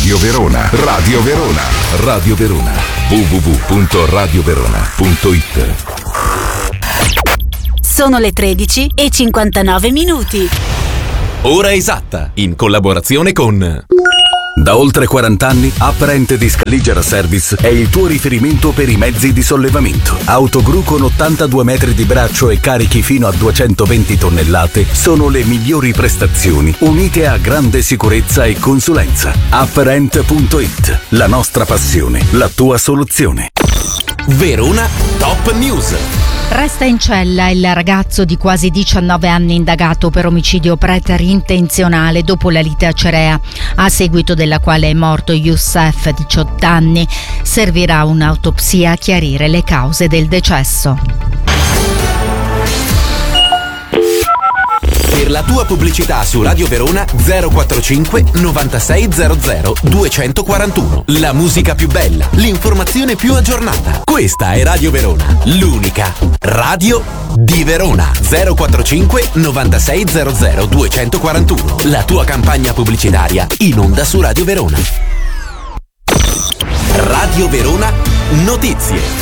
Radio Verona. Radio Verona. Radio Verona. www.radioverona.it. Sono le 13:59. Ora esatta, in collaborazione con... Da oltre 40 anni, Apparent Disc Leisure Service è il tuo riferimento per i mezzi di sollevamento. Autogru con 82 metri di braccio e carichi fino a 220 tonnellate sono le migliori prestazioni, unite a grande sicurezza e consulenza. Apparent.it, la nostra passione, la tua soluzione. Verona Top News. Resta in cella il ragazzo di quasi 19 anni indagato per omicidio preterintenzionale dopo la lite a Cerea, a seguito della quale è morto Youssef, 18 anni. Servirà un'autopsia a chiarire le cause del decesso. Per la tua pubblicità su Radio Verona 045 9600 241. La musica più bella, l'informazione più aggiornata. Questa è Radio Verona, l'unica radio di Verona. 045 9600 241. La tua campagna pubblicitaria in onda su Radio Verona. Radio Verona Notizie.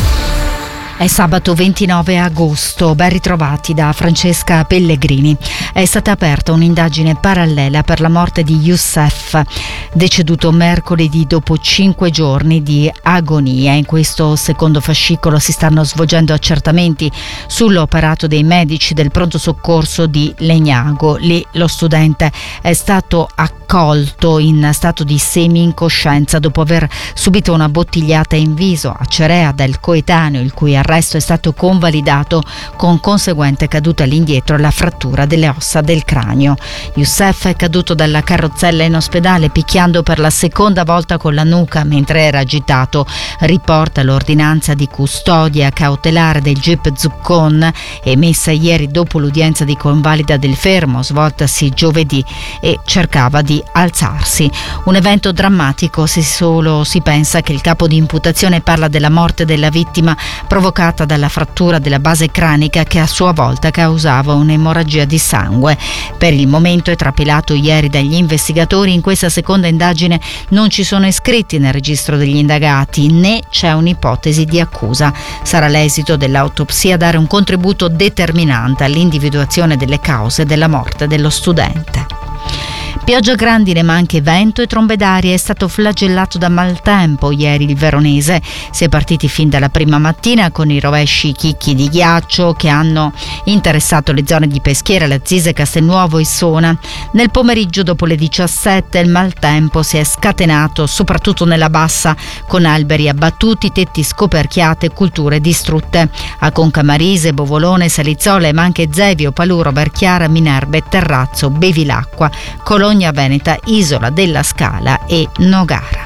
È sabato 29 agosto, ben ritrovati da Francesca Pellegrini. È stata aperta un'indagine parallela per la morte di Youssef, deceduto mercoledì dopo 5 giorni di agonia. In questo secondo fascicolo si stanno svolgendo accertamenti sull'operato dei medici del pronto soccorso di Legnago. Lì lo studente è stato accolto in stato di semi-incoscienza dopo aver subito una bottigliata in viso a Cerea dal coetaneo, il cui arresto è stato convalidato con conseguente caduta all'indietro e la frattura delle ossa del cranio. Youssef è caduto dalla carrozzella in ospedale picchiando per la seconda volta con la nuca mentre era agitato, riporta l'ordinanza di custodia cautelare del GIP Zuccon emessa ieri dopo l'udienza di convalida del fermo svoltasi giovedì, e cercava di alzarsi. Un evento drammatico se solo si pensa che il capo di imputazione parla della morte della vittima provocata dalla frattura della base cranica che a sua volta causava un'emorragia di sangue. Per il momento è trapilato ieri dagli investigatori. In questa seconda indagine non ci sono iscritti nel registro degli indagati né c'è un'ipotesi di accusa. Sarà l'esito dell'autopsia a dare un contributo determinante all'individuazione delle cause della morte dello studente. Pioggia grandine ma anche vento e trombe d'aria. È stato flagellato da maltempo ieri il veronese. Si è partiti fin dalla prima mattina con i rovesci chicchi di ghiaccio che hanno interessato le zone di Peschiera, Lazzise, Castelnuovo e Sona. Nel pomeriggio dopo le 17 il maltempo si è scatenato soprattutto nella bassa, con alberi abbattuti, tetti scoperchiate e culture distrutte. A Concamarise, Bovolone, Salizzola ma anche Zevio, Paluro, Verchiara, Minerve, Terrazzo, Bevilacqua, Cologna Veneta, Isola della Scala e Nogara.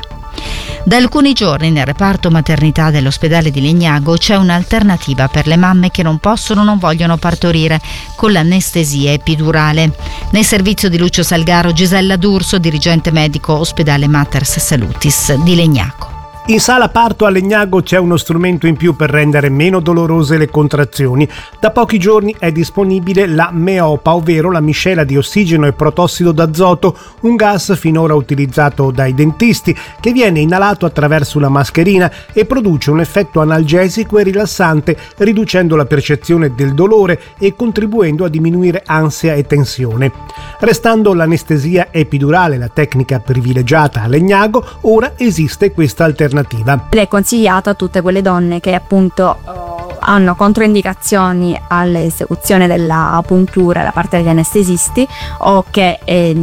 Da alcuni giorni nel reparto maternità dell'ospedale di Legnago c'è un'alternativa per le mamme che non possono o non vogliono partorire, con l'anestesia epidurale. Nel servizio di Lucio Salgaro, Gisella D'Urso, dirigente medico ospedale Maters Salutis di Legnago. In sala parto a Legnago c'è uno strumento in più per rendere meno dolorose le contrazioni. Da pochi giorni è disponibile la Meopa, ovvero la miscela di ossigeno e protossido d'azoto, un gas finora utilizzato dai dentisti, che viene inalato attraverso una mascherina e produce un effetto analgesico e rilassante, riducendo la percezione del dolore e contribuendo a diminuire ansia e tensione. Restando l'anestesia epidurale la tecnica privilegiata a Legnago, ora esiste questa alternativa. È consigliata a tutte quelle donne che appunto hanno controindicazioni all'esecuzione della puntura da parte degli anestesisti o che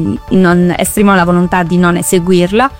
non esprimono la volontà di non eseguirla,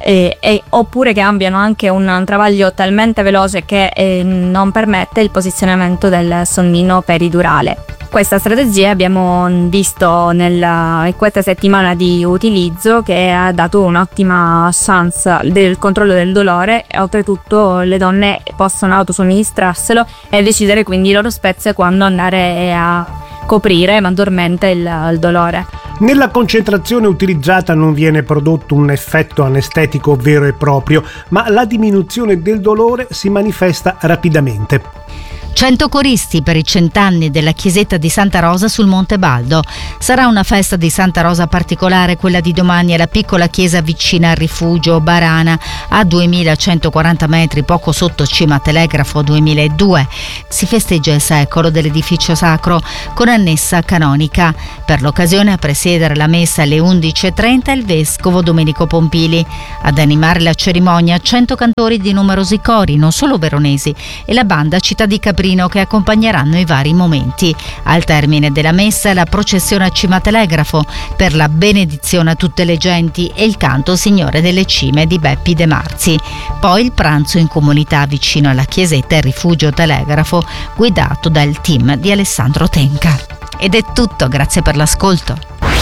oppure che abbiano anche un travaglio talmente veloce che non permette il posizionamento del sonnino peridurale. Questa strategia abbiamo visto in questa settimana di utilizzo che ha dato un'ottima chance del controllo del dolore, e oltretutto le donne possono autosomministrarselo e decidere quindi loro spezze quando andare a coprire maggiormente il dolore. Nella concentrazione utilizzata non viene prodotto un effetto anestetico vero e proprio, ma la diminuzione del dolore si manifesta rapidamente. 100 coristi per i 100 anni della chiesetta di Santa Rosa sul Monte Baldo. Sarà una festa di Santa Rosa particolare quella di domani alla piccola chiesa vicina al rifugio Barana, a 2140 metri, poco sotto Cima Telegrafo 2002. Si festeggia il secolo dell'edificio sacro con annessa canonica. Per l'occasione a presiedere la messa alle 11:30 il vescovo Domenico Pompili. Ad animare la cerimonia 100 cantori di numerosi cori, non solo veronesi, e la banda Città di Caprino che accompagneranno i vari momenti. Al termine della messa la processione a Cima Telegrafo per la benedizione a tutte le genti e il canto Signore delle Cime di Beppi De Marzi. Poi il pranzo in comunità vicino alla chiesetta e rifugio Telegrafo guidato dal team di Alessandro Tenca. Ed è tutto, grazie per l'ascolto.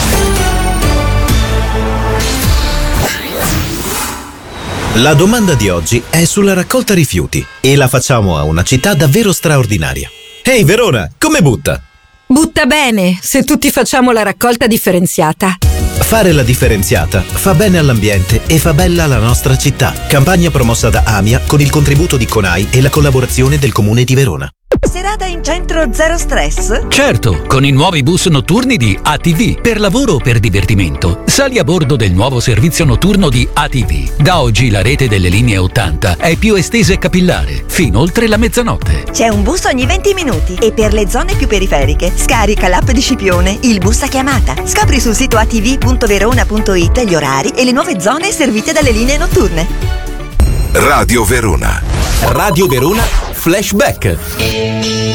La domanda di oggi è sulla raccolta rifiuti e la facciamo a una città davvero straordinaria. Ehi Verona, come butta? Butta bene, se tutti facciamo la raccolta differenziata. Fare la differenziata fa bene all'ambiente e fa bella la nostra città. Campagna promossa da AMIA con il contributo di CONAI e la collaborazione del Comune di Verona. Serata in centro zero stress? Certo, con i nuovi bus notturni di ATV, per lavoro o per divertimento. Sali a bordo del nuovo servizio notturno di ATV. Da oggi la rete delle linee 80 è più estesa e capillare, fino oltre la mezzanotte. C'è un bus ogni 20 minuti e per le zone più periferiche scarica l'app di Scipione, il bus a chiamata. Scopri sul sito atv.verona.it gli orari e le nuove zone servite dalle linee notturne. Radio Verona. Radio Verona Flashback.